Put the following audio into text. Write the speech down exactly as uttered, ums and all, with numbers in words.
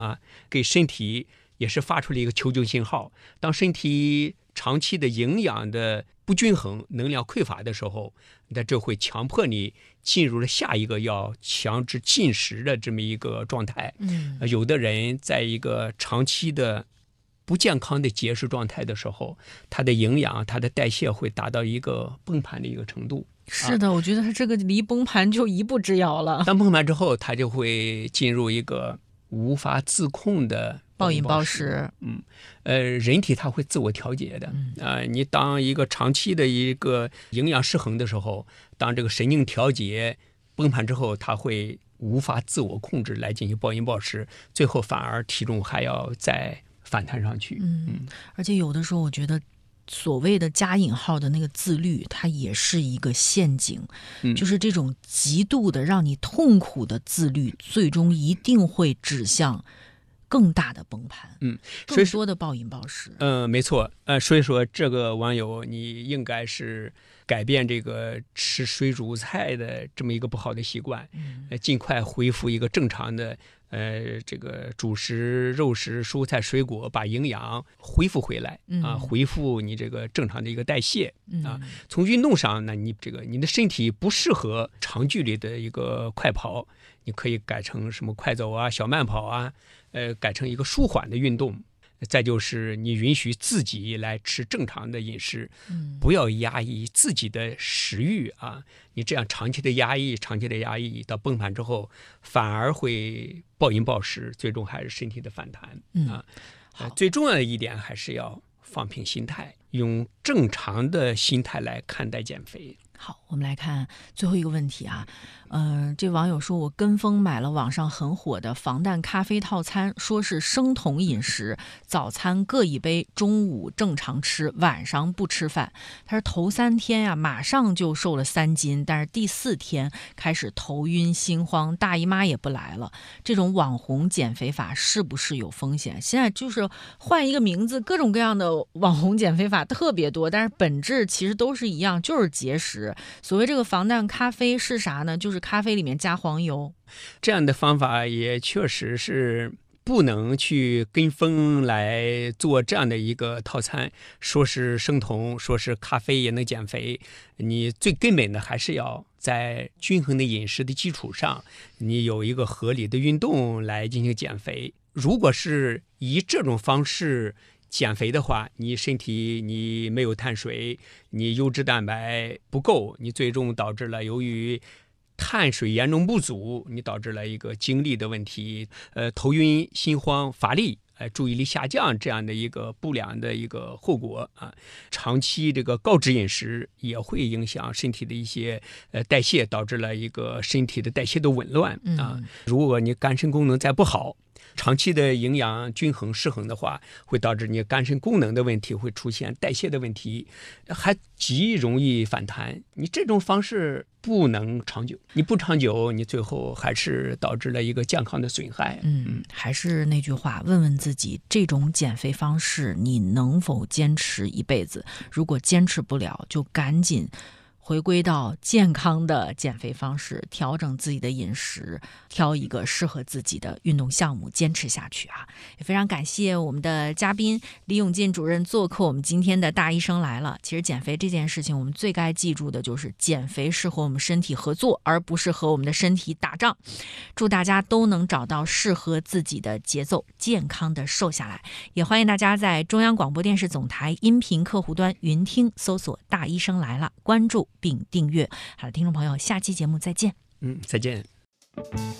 啊，给身体也是发出了一个求救信号。当身体长期的营养的不均衡、能量匮乏的时候，那这会强迫你进入了下一个要强制进食的这么一个状态。 嗯， 有的人在一个长期的不健康的节食状态的时候，他的营养、他的代谢会达到一个崩盘的一个程度。 是的，啊、我觉得他这个离崩盘就一步之遥了。 当崩盘之后，他就会进入一个无法自控的暴饮暴食。 嗯，呃，人体它会自我调节的。 嗯、 呃，你当一个长期的一个营养失衡的时候，当这个神经调节崩盘之后，它会无法自我控制来进行暴饮暴食，最后反而体重还要再反弹上去。 嗯，嗯而且有的时候我觉得所谓的加引号的那个自律，它也是一个陷阱。嗯，就是这种极度的让你痛苦的自律，最终一定会指向更大的崩盘， 嗯， 更多的暴饮暴食。 嗯、呃，没错，呃，所以说这个网友你应该是改变这个吃水煮菜的这么一个不好的习惯， 嗯， 呃，尽快恢复一个正常的呃这个主食、肉食、蔬菜、水果，把营养恢复回来啊，恢复你这个正常的一个代谢啊。 嗯、 从运动上呢，你这个你的身体不适合长距离的一个快跑，你可以改成什么快走啊、小慢跑啊。呃，改成一个舒缓的运动，再就是你允许自己来吃正常的饮食， 嗯， 不要压抑自己的食欲啊！你这样长期的压抑，长期的压抑到崩盘之后，反而会暴饮暴食，最终还是身体的反弹、 嗯、 啊。呃，最重要的一点还是要放平心态，用正常的心态来看待减肥。 好，我们来看最后一个问题啊，呃，这网友说我跟风买了网上很火的防弹咖啡套餐，说是生酮饮食，早餐各一杯，中午正常吃，晚上不吃饭。他说头三天呀、啊，马上就瘦了三斤，但是第四天开始头晕心慌，大姨妈也不来了。这种网红减肥法是不是有风险？现在就是换一个名字，各种各样的网红减肥法特别多，但是本质其实都是一样，就是节食。所谓这个防弹咖啡是啥呢？就是咖啡里面加黄油。 这样的方法也确实是不能去跟风来做这样的一个套餐，说是生酮，说是咖啡也能减肥。你最根本的还是要在均衡的饮食的基础上，你有一个合理的运动来进行减肥。如果是以这种方式减肥的话，你身体你没有碳水，你优质蛋白不够，你最终导致了由于碳水严重不足，你导致了一个精力的问题，呃，头晕、心慌、乏力，呃，注意力下降这样的一个不良的一个后果啊。长期这个高脂饮食也会影响身体的一些呃代谢，导致了一个身体的代谢的紊乱啊。 嗯、 如果你肝肾功能再不好，长期的营养均衡失衡的话，会导致你肝肾功能的问题，会出现代谢的问题，还极容易反弹。你这种方式不能长久，你不长久，你最后还是导致了一个健康的损害。 嗯，还是那句话，问问自己，这种减肥方式你能否坚持一辈子？如果坚持不了，就赶紧回归到健康的减肥方式，调整自己的饮食，挑一个适合自己的运动项目，坚持下去啊！也非常感谢我们的嘉宾李永进主任做客我们今天的大医生来了。其实减肥这件事情，我们最该记住的就是减肥是和我们身体合作，而不是和我们的身体打仗。祝大家都能找到适合自己的节奏，健康的瘦下来。也欢迎大家在中央广播电视总台音频客户端云听搜索大医生来了，关注并订阅。好的，听众朋友，下期节目再见。 嗯，再见。